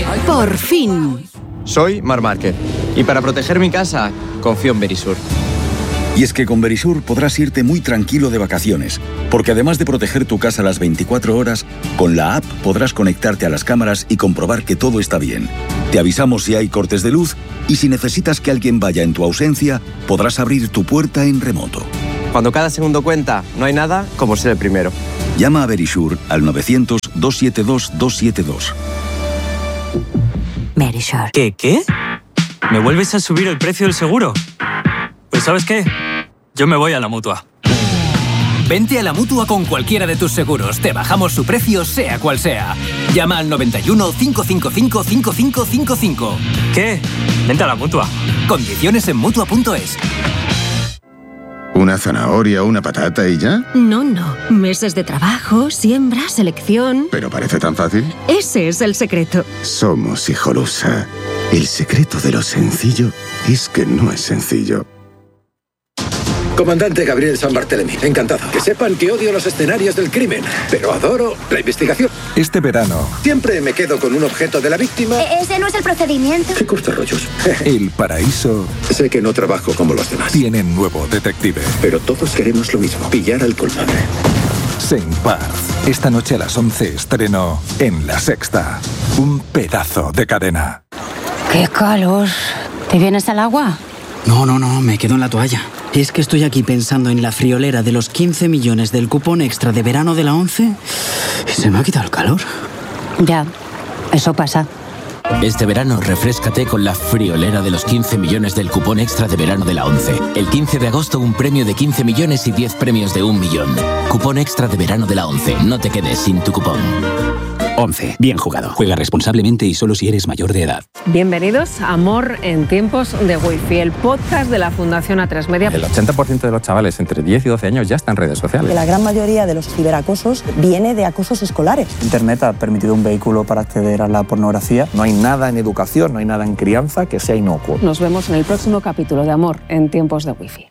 ¡Por fin! Soy Marc Márquez y para proteger mi casa confío en Verisur. Y es que con Verisur podrás irte muy tranquilo de vacaciones, porque además de proteger tu casa las 24 horas, con la app podrás conectarte a las cámaras y comprobar que todo está bien. Te avisamos si hay cortes de luz y si necesitas que alguien vaya en tu ausencia, podrás abrir tu puerta en remoto. Cuando cada segundo cuenta, no hay nada como ser el primero. Llama a Verisur al 900-272-272. Verisur. ¿Qué? ¿Me vuelves a subir el precio del seguro? Pues ¿sabes qué? Yo me voy a la Mutua. Vente a la Mutua con cualquiera de tus seguros. Te bajamos su precio, sea cual sea. Llama al 91 555 5555. ¿Qué? Vente a la Mutua. Condiciones en Mutua.es. ¿Una zanahoria, una patata y ya? No. Meses de trabajo, siembra, selección... ¿Pero parece tan fácil? Ese es el secreto. Somos Hijolusa. El secreto de lo sencillo es que no es sencillo. Comandante Gabriel San Barthelemy, encantado. Que sepan que odio los escenarios del crimen, pero adoro la investigación. Este verano... Siempre me quedo con un objeto de la víctima. Ese no es el procedimiento. ¿Qué cortarrollos? El paraíso... Sé que no trabajo como los demás. Tiene nuevo detective. Pero todos queremos lo mismo, pillar al culpable. Saint Path. Esta noche a las 11 estreno en La Sexta. Un pedazo de cadena. ¡Qué calor! ¿Te vienes al agua? No, me quedo en la toalla. Es que estoy aquí pensando en la friolera de los 15 millones del cupón extra de verano de la 11 y se me ha quitado el calor. Ya, eso pasa. Este verano, refréscate con la friolera de los 15 millones del cupón extra de verano de la 11. El 15 de agosto, un premio de 15 millones y 10 premios de 1 millón. Cupón extra de verano de la 11. No te quedes sin tu cupón. 11. Bien jugado. Juega responsablemente y solo si eres mayor de edad. Bienvenidos a Amor en tiempos de Wi-Fi, el podcast de la Fundación A3 Media. El 80% de los chavales entre 10 y 12 años ya están en redes sociales. La gran mayoría de los ciberacosos viene de acosos escolares. Internet ha permitido un vehículo para acceder a la pornografía. No hay nada en educación, no hay nada en crianza que sea inocuo. Nos vemos en el próximo capítulo de Amor en tiempos de Wi-Fi.